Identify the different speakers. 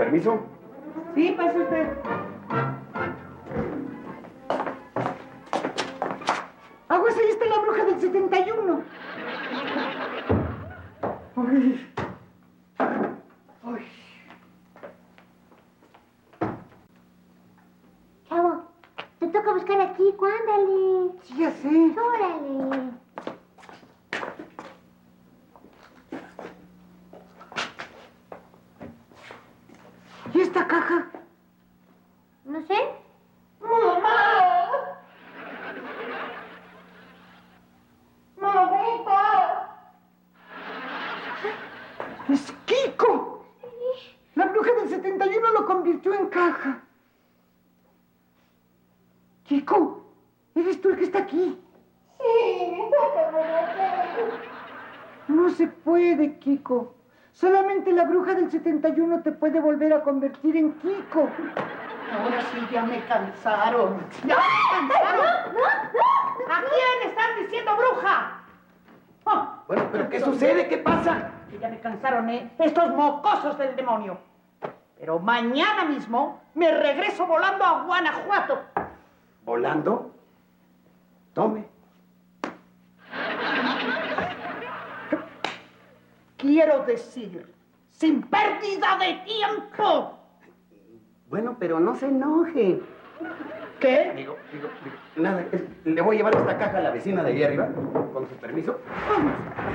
Speaker 1: permiso?
Speaker 2: Sí, pase usted. Aguas, ahí está la bruja del 71. Ay. Ay.
Speaker 3: Chavo, te toca buscar aquí, ándale.
Speaker 2: Sí, ya sé.
Speaker 3: Órale.
Speaker 2: ¿Y esta caja?
Speaker 3: No sé.
Speaker 2: ¡Mamá! ¡Mamita! ¡Es Kiko! La bruja del 71 lo convirtió en caja. Kiko, ¿eres tú el que está aquí?
Speaker 3: Sí,
Speaker 2: No se puede, Kiko. Solamente la bruja del 71 te puede volver a convertir en Kiko. Ahora sí ya me cansaron. ¡Ya me cansaron! ¿A quién están diciendo bruja? Oh,
Speaker 1: Bueno, pero ¿qué sucede? ¿Qué pasa?
Speaker 2: que ya me cansaron, estos mocosos del demonio. Pero mañana mismo me regreso volando a Guanajuato.
Speaker 1: ¿Volando? Tome.
Speaker 2: Quiero decir, sin pérdida de tiempo.
Speaker 1: Bueno, pero no se enoje.
Speaker 2: ¿Qué?
Speaker 1: Digo, nada, le voy a llevar esta caja a la vecina de ahí arriba, con su permiso.
Speaker 2: Vamos.